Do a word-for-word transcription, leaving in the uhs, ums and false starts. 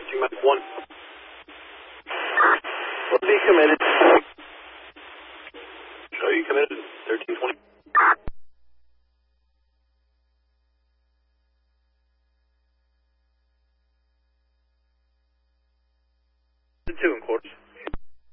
You might one. Was he committed? Show you committed. thirteen twenty. Two and quarters.